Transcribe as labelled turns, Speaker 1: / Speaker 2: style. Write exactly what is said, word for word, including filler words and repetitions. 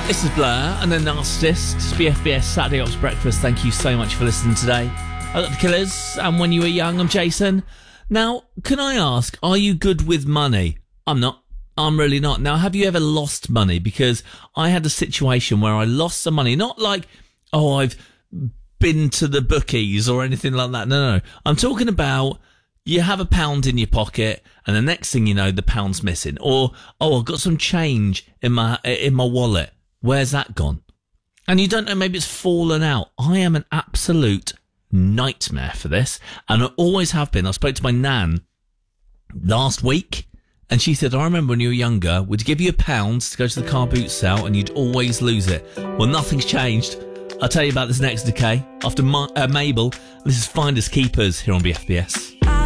Speaker 1: This is Blur and the Narcissists, B F B S Saturday Ops Breakfast. Thank you so much for listening today. I got the Killers, and When You Were Young, I'm Jason. Now, can I ask, are you good with money? I'm not. I'm really not. Now, have you ever lost money? Because I had a situation where I lost some money. Not like, oh, I've been to the bookies or anything like that. No, no, no. I'm talking about you have a pound in your pocket and the next thing you know, the pound's missing. Or, oh, I've got some change in my in my wallet. Where's that gone? And you don't know, maybe it's fallen out. I am an absolute nightmare for this, and I always have been. I spoke to my nan last week, and she said, I remember when you were younger, we'd give you a pound to go to the car boot sale, and you'd always lose it. Well, nothing's changed. I'll tell you about this next decay after Ma- uh, Mabel. This is Finders Keepers here on B F B S.